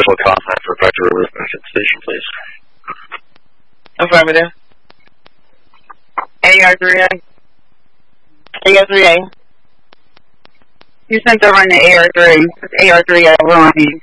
Vehicle contact for Vector River Station, please. Affirmative. AR3A. AR3A. You sent over in the AR3. It's AR3A. We're on you.